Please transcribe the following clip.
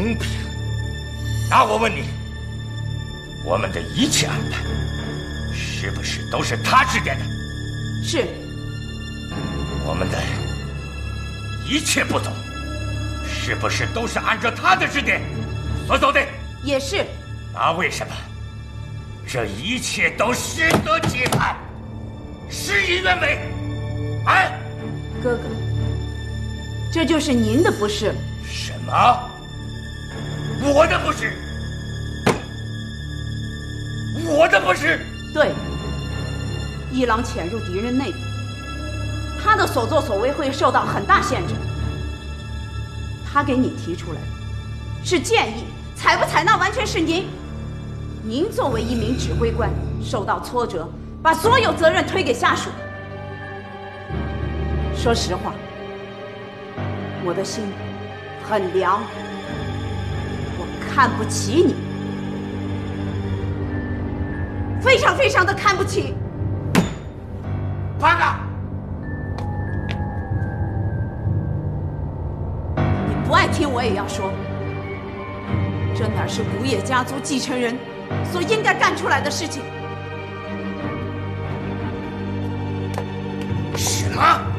公平。那我问你，我们的一切安排，是不是都是他指点的？ 是。 我们的一切步骤，是不是都是按照他的指点所走的？ 也是。 那为什么这一切都适得其反，事与愿违？啊， 哥哥，这就是您的不是了。 什么？我的不是？我的不是？ 对，一郎潜入敌人内部，他的所作所为会受到很大限制。他给你提出来的是建议，采不采纳完全是您。您作为一名指挥官，受到挫折，把所有责任推给下属。说实话，我的心很凉，我看不起你，非常非常的看不起。 八嘎！ 你不爱听我也要说，这哪是古野家族继承人所应该干出来的事情。 什么？